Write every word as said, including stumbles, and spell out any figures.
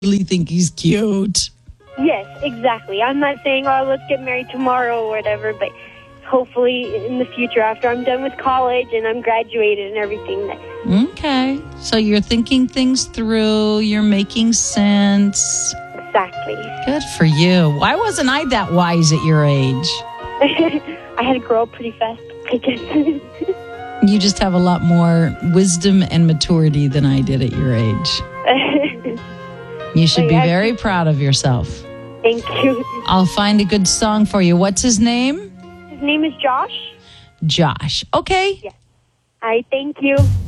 really think he's cute. Yes, exactly. I'm not saying, oh, let's get married tomorrow or whatever, but hopefully in the future after I'm done with college and I'm graduated and everything. That... Okay. So you're thinking things through. You're making sense. Exactly. Good for you. Why wasn't I that wise at your age? I had to grow up pretty fast, I guess. You just have a lot more wisdom and maturity than I did at your age. You should be very proud of yourself. Thank you. I'll find a good song for you. What's his name? His name is Josh. Josh. Okay. Yes. All right, thank you.